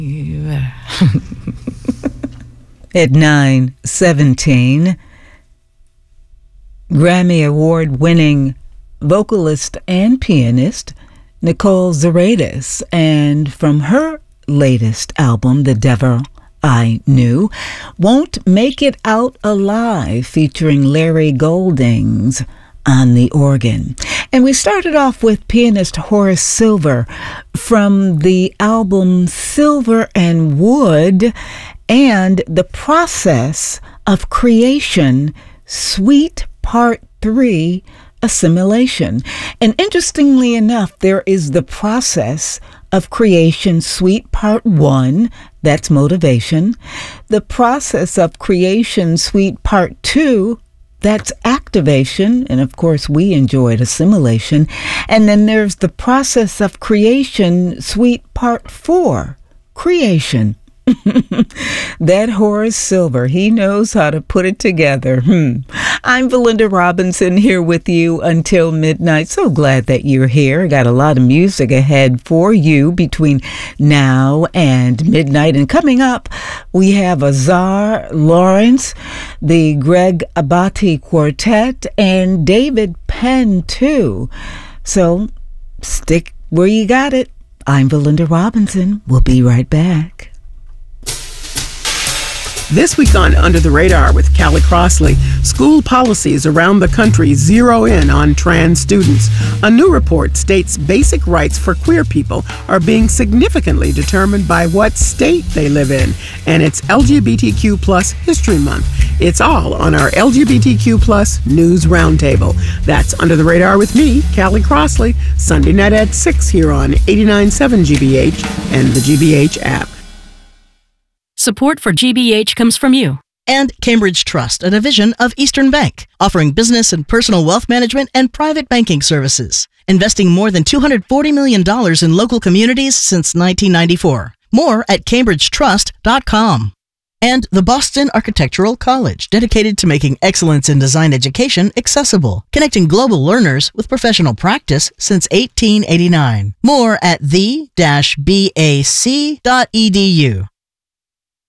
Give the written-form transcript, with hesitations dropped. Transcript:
At 9:17, Grammy Award-winning vocalist and pianist Nicole Zaradas, and from her latest album, The Devil I Knew, Won't Make It Out Alive, featuring Larry Goldings on the organ. And we started off with pianist Horace Silver from the album Silver and Wood and The Process of Creation, Suite Part 3, Assimilation. And interestingly enough, there is The Process of Creation, Suite Part 1, that's Motivation. The Process of Creation, Suite Part 2, that's Activation, and of course we enjoyed Assimilation. And then there's The Process of Creation, Suite Part 4, Creation. That Horace Silver, he knows how to put it together. I'm Belinda Robinson here with you until midnight. So glad that you're here. Got a lot of music ahead for you between now and midnight. And coming up, we have Azar Lawrence, the Greg Abati Quartet, and David Penn too. So stick where you got it. I'm Belinda Robinson. We'll be right back. This week on Under the Radar with Callie Crossley, school policies around the country zero in on trans students. A new report states basic rights for queer people are being significantly determined by what state they live in. And it's LGBTQ Plus History Month. It's all on our LGBTQ Plus News Roundtable. That's Under the Radar with me, Callie Crossley, Sunday night at 6 here on 89.7 GBH and the GBH app. Support for GBH comes from you. And Cambridge Trust, a division of Eastern Bank, offering business and personal wealth management and private banking services, investing more than $240 million in local communities since 1994. More at cambridgetrust.com. And the Boston Architectural College, dedicated to making excellence in design education accessible, connecting global learners with professional practice since 1889. More at the-bac.edu.